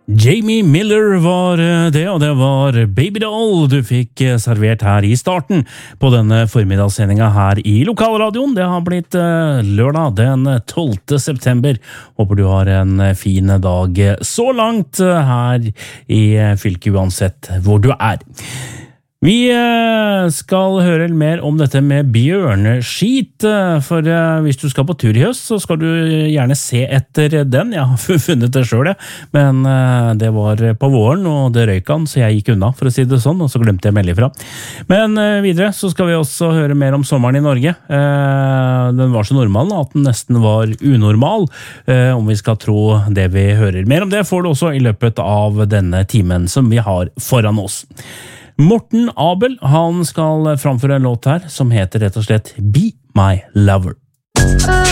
Jamie Miller var det, og det var Baby Doll du fikk servert her i starten på denne formidagssendinga her i lokalradioen. Det har blitt lørdag den 12. september. Håper du har en fin dag så langt her i fylket uansett hvor du er. Vi skal høre mer om dette med bjørneskit, for hvis du skal på tur i høst, så skal du gjerne se etter den. Jeg har funnet det selv, men det var på våren, og det røyk han, så jeg gikk unna, for å si det sånn, og så glemte jeg å melde ifra. Men videre så skal vi også høre mer om sommeren i Norge. Den var så normal at den nesten var unormal, om vi skal tro det vi hører. Mer om det får du også i løpet av denne timen som vi har foran oss. Morten Abel, han skal framføre en låt her som heter rett og slett Be My Lover.